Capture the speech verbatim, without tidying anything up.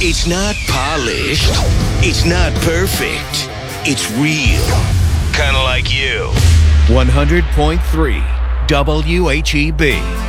It's not polished. It's not perfect. It's real. Kind of like you. one hundred point three W H E B.